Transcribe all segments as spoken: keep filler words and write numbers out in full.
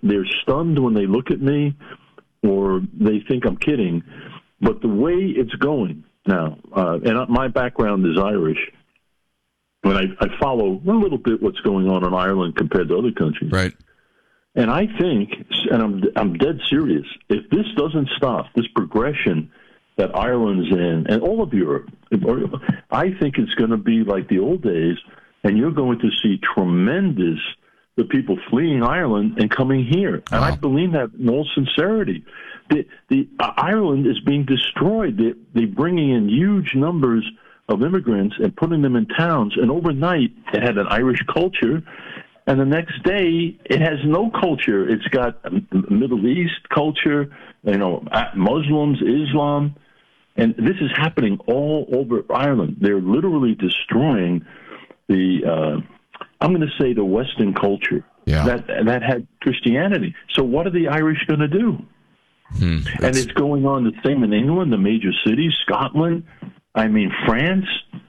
they're stunned when they look at me, or they think I'm kidding. But the way it's going now, uh, and my background is Irish, and I, I follow a little bit what's going on in Ireland compared to other countries. Right. And I think, and I'm I'm dead serious, if this doesn't stop, this progression that Ireland's in, and all of Europe, I think it's going to be like the old days, and you're going to see tremendous, the people fleeing Ireland and coming here. And wow. I believe that in all sincerity. The, the uh, Ireland is being destroyed. They, they're bringing in huge numbers of immigrants and putting them in towns, and overnight it had an Irish culture, and the next day it has no culture. It's got a Middle East culture, you know, Muslims, Islam, and this is happening all over Ireland. They're literally destroying the, uh, I'm going to say, the Western culture yeah. that that had Christianity. So what are the Irish going to do? Hmm, and it's going on the same in England, the major cities, Scotland, I mean, France.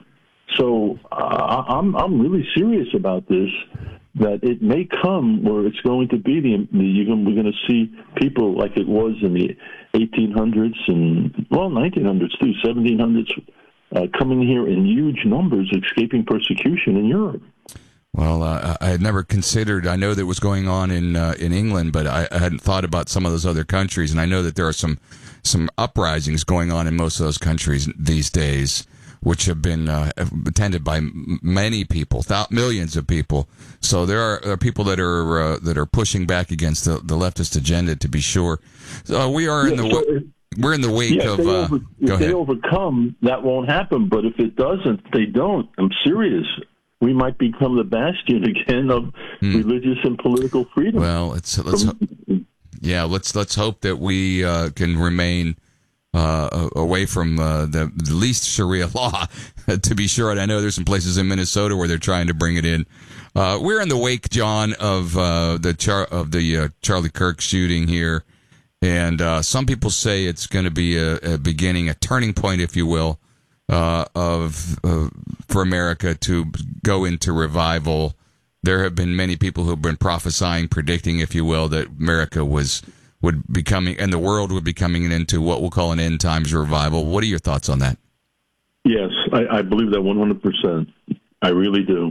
So uh, I'm I'm really serious about this, that it may come where it's going to be the, the you're going, we're going to see people like it was in the eighteen hundreds and, well, nineteen hundreds too, seventeen hundreds, uh, coming here in huge numbers, escaping persecution in Europe. Well, uh, I had never considered, I know that was going on in uh, in England, but I, I hadn't thought about some of those other countries, and I know that there are some some uprisings going on in most of those countries these days, which have been uh, attended by m- many people, th- millions of people. So there are, there are people that are uh, that are pushing back against the, the leftist agenda, to be sure. So we are in yeah, the so w- if, we're in the wake yeah, of. If, they, uh, over, go if ahead. they overcome, that won't happen. But if it doesn't, they don't. I'm serious. We might become the bastion again of hmm. religious and political freedom. Well, it's let's ho- yeah, let's let's hope that we uh, can remain uh, away from uh, the, the least Sharia law, to be sure. And I know there's some places in Minnesota where they're trying to bring it in. Uh, we're in the wake, John, of uh, the Char- of the uh, Charlie Kirk shooting here, and uh, some people say it's going to be a, a beginning, a turning point, if you will. Uh, of uh, for America to go into revival. There have been many people who have been prophesying, predicting, if you will, that America was would be coming and the world would be coming into what we'll call an end times revival. What are your thoughts on that? Yes, I, I believe that one hundred percent. I really do.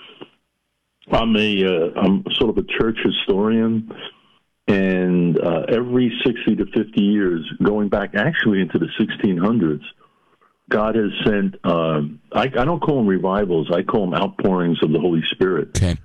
I'm a uh, I'm sort of a church historian, and uh, every sixty to fifty years, going back actually into the sixteen hundreds. God has sent, uh, I, I don't call them revivals, I call them outpourings of the Holy Spirit. Okay.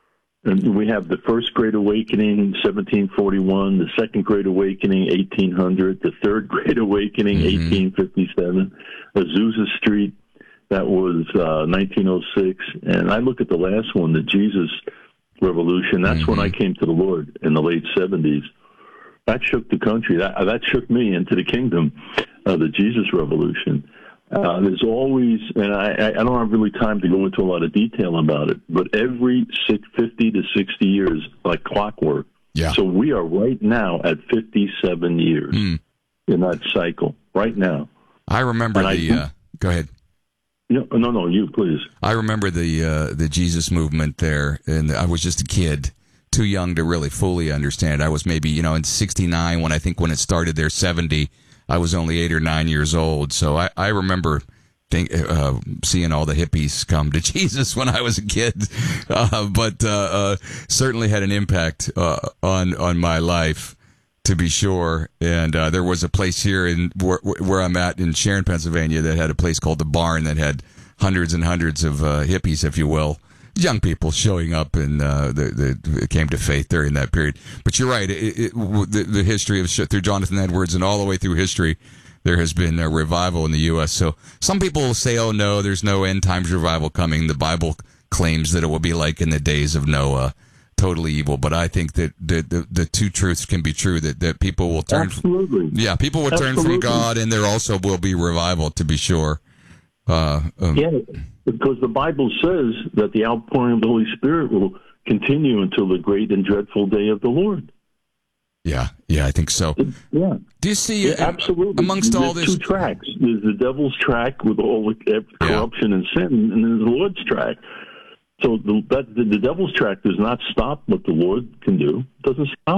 And we have the First Great Awakening, seventeen forty-one, the Second Great Awakening, eighteen hundred, the Third Great Awakening, mm-hmm. eighteen fifty-seven, Azusa Street, that was uh, nineteen oh six. And I look at the last one, the Jesus Revolution, that's mm-hmm. when I came to the Lord in the late seventies. That shook the country. That, that shook me into the kingdom of the Jesus Revolution. Uh, there's always, and I, I don't have really time to go into a lot of detail about it, but every six, fifty to sixty years, like clockwork. Yeah. So we are right now at fifty-seven years mm. in that cycle, right now. I remember and the, I, uh, go ahead. Yeah, no, no, you, please. I remember the uh, the Jesus movement there, and I was just a kid, too young to really fully understand. I was maybe, you know, in sixty-nine when I think when it started there, seventy. I was only eight or nine years old, so I, I remember think, uh, seeing all the hippies come to Jesus when I was a kid, uh, but uh, uh, certainly had an impact uh, on on my life, to be sure. And uh, there was a place here in where, where I'm at in Sharon, Pennsylvania, that had a place called the Barn that had hundreds and hundreds of uh, hippies, if you will. Young people showing up and uh, the, the came to faith during that period. But you're right. It, it, the, the history of through Jonathan Edwards and all the way through history, there has been a revival in the U S. So some people will say, "Oh no, there's no end times revival coming." The Bible claims that it will be like in the days of Noah, totally evil. But I think that the the, the two truths can be true. That, that people will turn. Absolutely. From, yeah, people will Absolutely. turn from God, and there also will be revival, to be sure. Uh, um, yeah, because the Bible says that the outpouring of the Holy Spirit will continue until the great and dreadful day of the Lord. Yeah, yeah, I think so. Yeah. Do you see, yeah, absolutely. amongst there's all this... two tracks. There's the devil's track with all the corruption yeah. and sin, and there's the Lord's track. So the, that, the, the devil's track does not stop what the Lord can do. It doesn't stop.